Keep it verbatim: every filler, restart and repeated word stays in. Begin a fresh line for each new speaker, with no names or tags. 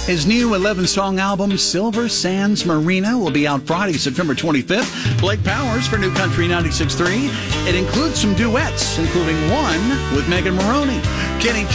His new eleven-song album, Silver Sands Marina, will be out Friday, September twenty-fifth. Blake Powers for New Country ninety-six point three. It includes some duets, including one with Megan Moroney. Kenny